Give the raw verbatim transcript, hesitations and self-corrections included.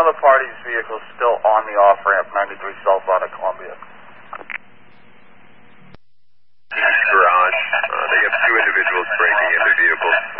other party's vehicle still on the off-ramp, ninety-three southbound of Columbia. East Garage. Uh, they have two individuals breaking into vehicles.